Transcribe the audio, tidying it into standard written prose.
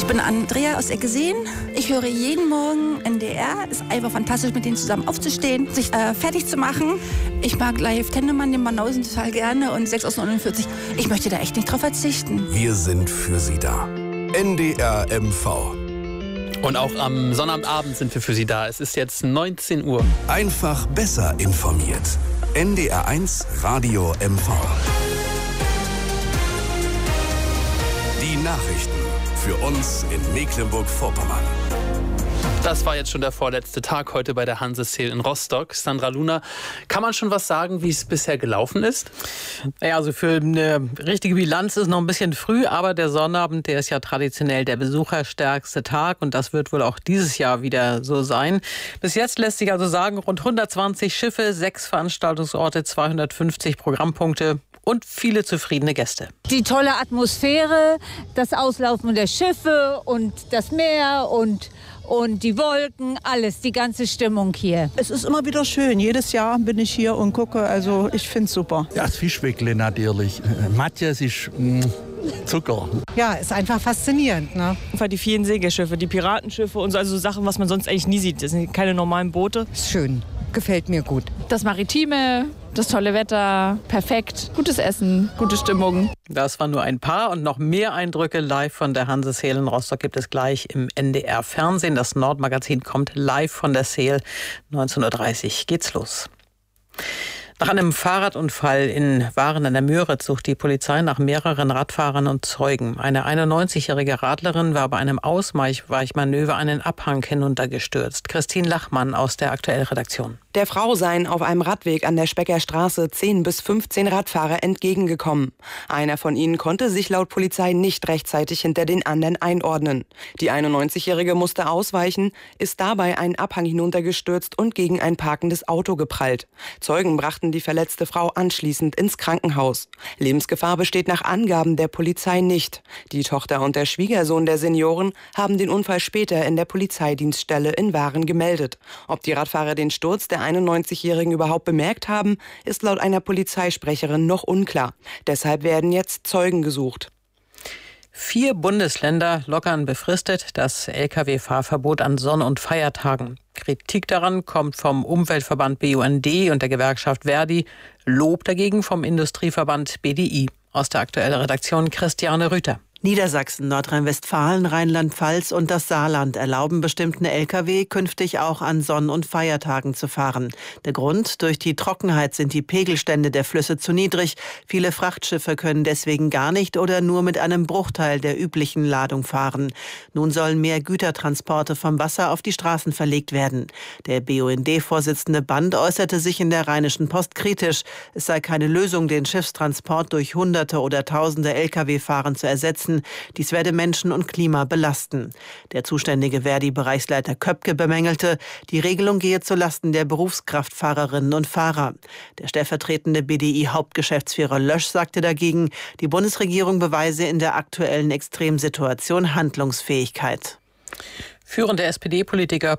bin Andrea aus Eckeseen. Ich höre jeden Morgen NDR. Ist einfach fantastisch, mit denen zusammen aufzustehen, sich fertig zu machen. Ich mag live Tennemann, den Banausen total gerne und 6 aus 49. Ich möchte da echt nicht drauf verzichten. Wir sind für Sie da. NDR MV. Und auch am Sonnabendabend sind wir für Sie da. Es ist jetzt 19 Uhr. Einfach besser informiert. NDR 1 Radio MV. Die Nachrichten für uns in Mecklenburg-Vorpommern. Das war jetzt schon der vorletzte Tag heute bei der Hanseseel in Rostock. Sandra Luna, kann man schon was sagen, wie es bisher gelaufen ist? Ja, also für eine richtige Bilanz ist noch ein bisschen früh, aber der Sonnabend, der ist ja traditionell der besucherstärkste Tag und das wird wohl auch dieses Jahr wieder so sein. Bis jetzt lässt sich also sagen, rund 120 Schiffe, 6 Veranstaltungsorte, 250 Programmpunkte und viele zufriedene Gäste. Die tolle Atmosphäre, das Auslaufen der Schiffe und das Meer und die Wolken, alles, die ganze Stimmung hier. Es ist immer wieder schön. Jedes Jahr bin ich hier und gucke. Also ich finde es super. Ja, das Fischweckle natürlich. Matthias ist Zucker. Ja, ist einfach faszinierend. Ne? Die vielen Segelschiffe, die Piratenschiffe und so, also Sachen, was man sonst eigentlich nie sieht. Das sind keine normalen Boote. Ist schön. Gefällt mir gut. Das Maritime, das tolle Wetter, perfekt, gutes Essen, gute Stimmung. Das waren nur ein paar und noch mehr Eindrücke live von der Hanseseel in Rostock gibt es gleich im NDR Fernsehen. Das Nordmagazin kommt live von der Seel. 19.30 Uhr geht's los. Nach einem Fahrradunfall in Waren an der Müritz sucht die Polizei nach mehreren Radfahrern und Zeugen. Eine 91-jährige Radlerin war bei einem Ausweichmanöver einen Abhang hinuntergestürzt. Christine Lachmann aus der Aktuell-Redaktion. Der Frau seien auf einem Radweg an der Specker Straße 10 bis 15 Radfahrer entgegengekommen. Einer von ihnen konnte sich laut Polizei nicht rechtzeitig hinter den anderen einordnen. Die 91-jährige musste ausweichen, ist dabei einen Abhang hinuntergestürzt und gegen ein parkendes Auto geprallt. Zeugen brachten die verletzte Frau anschließend ins Krankenhaus. Lebensgefahr besteht nach Angaben der Polizei nicht. Die Tochter und der Schwiegersohn der Senioren haben den Unfall später in der Polizeidienststelle in Waren gemeldet. Ob die Radfahrer den Sturz der 91-Jährigen überhaupt bemerkt haben, ist laut einer Polizeisprecherin noch unklar. Deshalb werden jetzt Zeugen gesucht. 4 Bundesländer lockern befristet das Lkw-Fahrverbot an Sonn- und Feiertagen. Kritik daran kommt vom Umweltverband BUND und der Gewerkschaft Verdi, Lob dagegen vom Industrieverband BDI. Aus der Aktuellen Redaktion Christiane Rüther. Niedersachsen, Nordrhein-Westfalen, Rheinland-Pfalz und das Saarland erlauben bestimmten Lkw künftig auch an Sonn- und Feiertagen zu fahren. Der Grund: durch die Trockenheit sind die Pegelstände der Flüsse zu niedrig. Viele Frachtschiffe können deswegen gar nicht oder nur mit einem Bruchteil der üblichen Ladung fahren. Nun sollen mehr Gütertransporte vom Wasser auf die Straßen verlegt werden. Der BUND-Vorsitzende Band äußerte sich in der Rheinischen Post kritisch. Es sei keine Lösung, den Schiffstransport durch Hunderte oder Tausende Lkw-Fahren zu ersetzen. Dies werde Menschen und Klima belasten. Der zuständige Verdi-Bereichsleiter Köpke bemängelte, die Regelung gehe zulasten der Berufskraftfahrerinnen und Fahrer. Der stellvertretende BDI-Hauptgeschäftsführer Lösch sagte dagegen, die Bundesregierung beweise in der aktuellen Extremsituation Handlungsfähigkeit. Führende SPD-Politiker